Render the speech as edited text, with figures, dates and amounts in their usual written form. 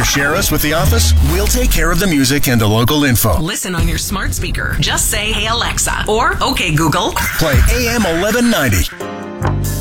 share us with the office, we'll take care of the music and the local info. Listen on your smart speaker. Just say, "Hey Alexa," or "Okay Google." Play AM 1190.